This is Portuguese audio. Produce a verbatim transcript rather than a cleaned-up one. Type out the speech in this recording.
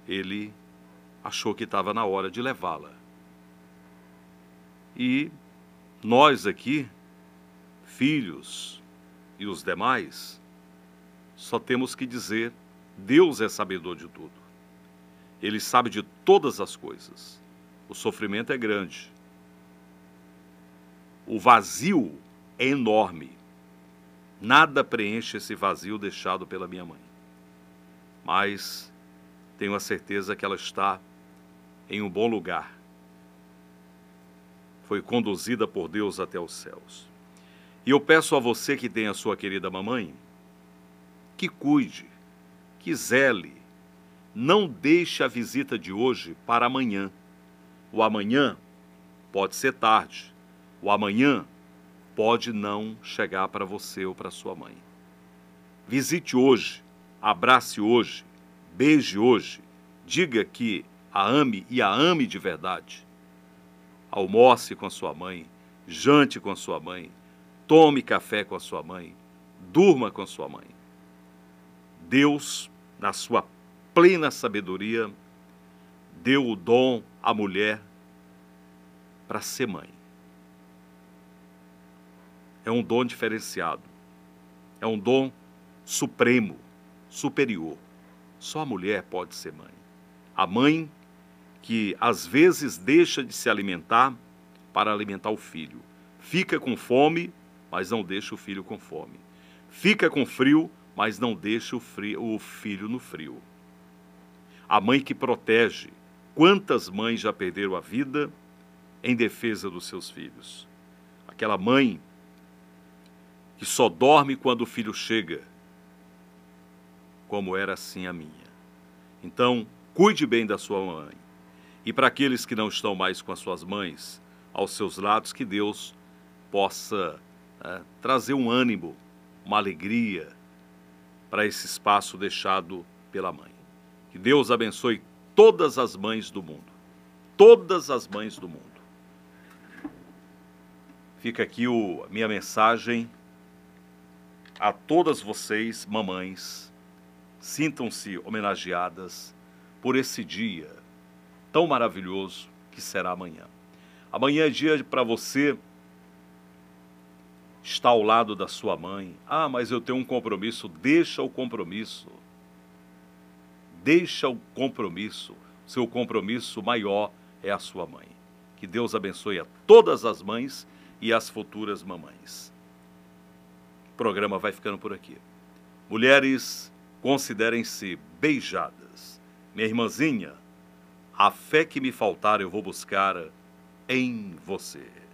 ele achou que estava na hora de levá-la. E nós aqui, filhos e os demais, só temos que dizer: Deus é sabedor de tudo. Ele sabe de todas as coisas. O sofrimento é grande. O vazio é enorme. Nada preenche esse vazio deixado pela minha mãe. Mas tenho a certeza que ela está em um bom lugar. Foi conduzida por Deus até os céus. E eu peço a você que tem a sua querida mamãe, que cuide, que zele. Não deixe a visita de hoje para amanhã. O amanhã pode ser tarde. O amanhã pode não chegar para você ou para sua mãe. Visite hoje, abrace hoje, beije hoje, diga que a ame e a ame de verdade. Almoce com a sua mãe, jante com a sua mãe, tome café com a sua mãe, durma com a sua mãe. Deus, na sua plena sabedoria, deu o dom à mulher para ser mãe. É um dom diferenciado, é um dom supremo, superior. Só a mulher pode ser mãe. A mãe que às vezes deixa de se alimentar para alimentar o filho. Fica com fome, mas não deixa o filho com fome. Fica com frio, mas não deixa o, frio, o filho no frio. A mãe que protege. Quantas mães já perderam a vida em defesa dos seus filhos? Aquela mãe que só dorme quando o filho chega, como era assim a minha. Então, cuide bem da sua mãe. E para aqueles que não estão mais com as suas mães aos seus lados, que Deus possa é, trazer um ânimo, uma alegria para esse espaço deixado pela mãe. Que Deus abençoe todas as mães do mundo. Todas as mães do mundo. Fica aqui o, a minha mensagem a todas vocês, mamães. Sintam-se homenageadas por esse dia tão maravilhoso que será amanhã. Amanhã é dia para você estar ao lado da sua mãe. Ah, mas eu tenho um compromisso. Deixa o compromisso. Deixa o compromisso. Seu compromisso maior é a sua mãe. Que Deus abençoe a todas as mães e as futuras mamães. O programa vai ficando por aqui. Mulheres, considerem-se beijadas. Minha irmãzinha, a fé que me faltar eu vou buscar em você.